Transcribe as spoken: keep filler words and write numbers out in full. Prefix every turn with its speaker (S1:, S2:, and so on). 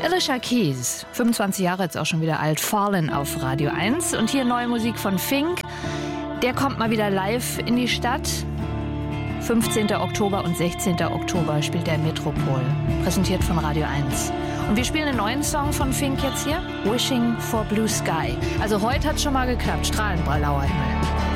S1: Alicia Keys, fünfundzwanzig Jahre jetzt auch schon wieder alt, Fallen auf Radio eins. Und hier neue Musik von Fink. Der kommt mal wieder live in die Stadt. fünfzehnten Oktober und sechzehnten Oktober spielt er im Metropol. Präsentiert von Radio eins. Und wir spielen einen neuen Song von Fink jetzt hier. Wishing for Blue Sky. Also heute hat es schon mal geklappt. Strahlend blauer Himmel.